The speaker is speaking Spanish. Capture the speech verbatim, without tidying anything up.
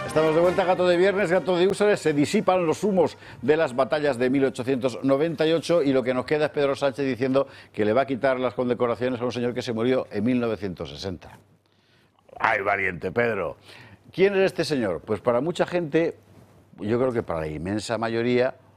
Estamos de vuelta, Gato de Viernes, Gato de Úsares. Se disipan los humos de las batallas de mil ochocientos noventa y ocho y lo que nos queda es Pedro Sánchez diciendo que le va a quitar las condecoraciones a un señor que se murió en mil novecientos sesenta. ¡Ay, valiente Pedro! ¿Quién es este señor? Pues para mucha gente, yo creo que para la inmensa mayoría,